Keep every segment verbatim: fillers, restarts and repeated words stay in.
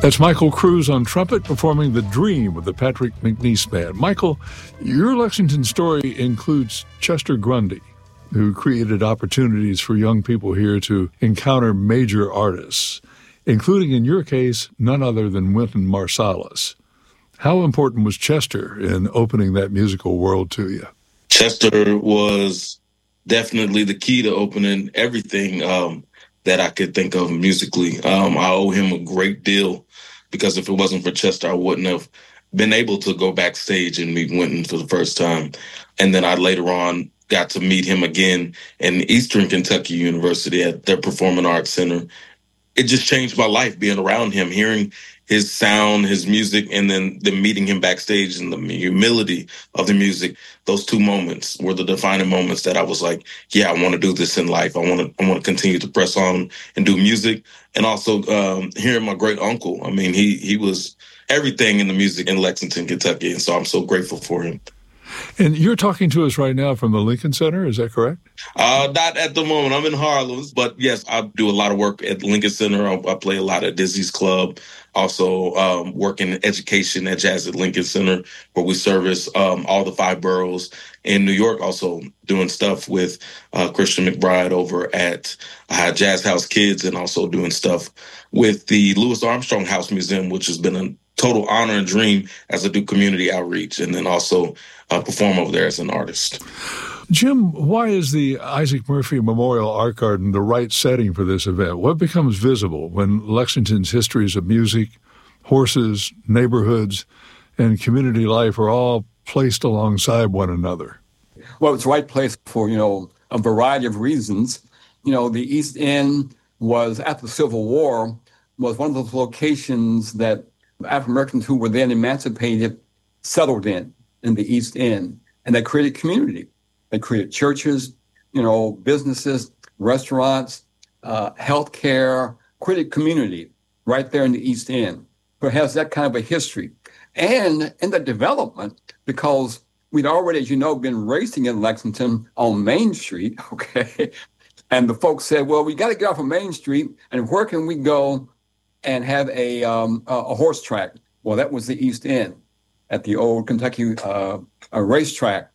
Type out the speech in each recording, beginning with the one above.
That's Michael Cruz on trumpet performing The Dream with the Patrick McNeese Band. Michael, your Lexington story includes Chester Grundy, who created opportunities for young people here to encounter major artists, including, in your case, none other than Wynton Marsalis. How important was Chester in opening that musical world to you? Chester was definitely the key to opening everything um, that I could think of musically. Um, I owe him a great deal because if it wasn't for Chester, I wouldn't have been able to go backstage and meet Wynton for the first time. And then I later on got to meet him again in Eastern Kentucky University at their Performing Arts Center. It just changed my life being around him, hearing his sound, his music, and then, then meeting him backstage and the humility of the music. Those two moments were the defining moments that I was like, yeah, I want to do this in life. I want to I want to continue to press on and do music. And also um, hearing my great uncle. I mean, he he was everything in the music in Lexington, Kentucky. And so I'm so grateful for him. And you're talking to us right now from the Lincoln Center, is that correct? Uh, not at the moment. I'm in Harlem, but yes, I do a lot of work at Lincoln Center. I, I play a lot at Dizzy's Club. Also um, work in education at Jazz at Lincoln Center, where we service um, all the five boroughs in New York. Also doing stuff with uh, Christian McBride over at uh, Jazz House Kids, and also doing stuff with the Louis Armstrong House Museum, which has been a total honor and dream as I do community outreach, and then also uh, perform over there as an artist. Jim, why is the Isaac Murphy Memorial Art Garden the right setting for this event? What becomes visible when Lexington's histories of music, horses, neighborhoods, and community life are all placed alongside one another? Well, it's the right place for, you know, a variety of reasons. You know, the East End was, after the Civil War, was one of those locations that African Americans who were then emancipated settled in, in the East End, and they created community. They created churches, you know, businesses, restaurants, uh, healthcare, created community right there in the East End. So it has that kind of a history. And in the development, because we'd already, as you know, been racing in Lexington on Main Street, okay? And the folks said, well, we got to get off of Main Street, and where can we go and have a um, a, a horse track? Well, that was the East End at the old Kentucky uh, a racetrack.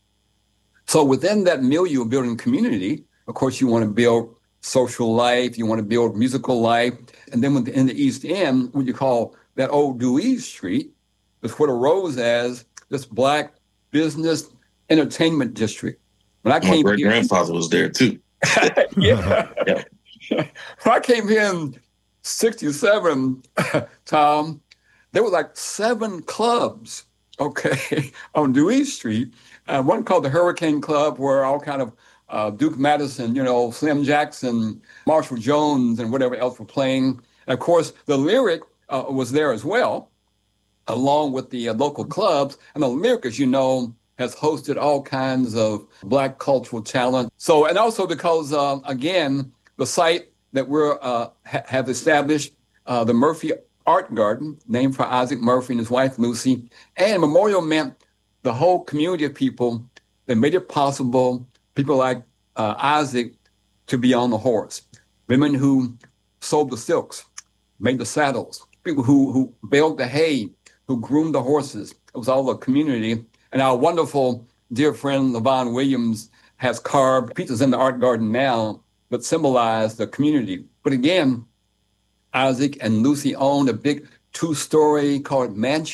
So within that milieu of building community, of course, you want to build social life, you want to build musical life. And then within the East End, what you call that old Dewey Street, is what arose as this Black business entertainment district. When I My came great grandfather was there too. yeah. Yeah. When I came here in sixty-seven, Tom, there were like seven clubs, okay, on Dewey Street. Uh, one called the Hurricane Club, where all kind of uh, Duke Madison, you know, Slim Jackson, Marshall Jones, and whatever else were playing. And of course, the Lyric uh, was there as well, along with the uh, local clubs. And the Lyric, as you know, has hosted all kinds of Black cultural talent. So, and also because, uh, again, the site that we're uh, ha- have established, uh, the Murphy Art Garden, named for Isaac Murphy and his wife, Lucy, and Memorial meant the whole community of people that made it possible, people like uh, Isaac, to be on the horse. Women who sewed the silks, made the saddles, people who, who baled the hay, who groomed the horses. It was all a community. And our wonderful dear friend, Levon Williams, has carved pieces in the art garden now that symbolize the community. But again, Isaac and Lucy owned a big two-story called mansion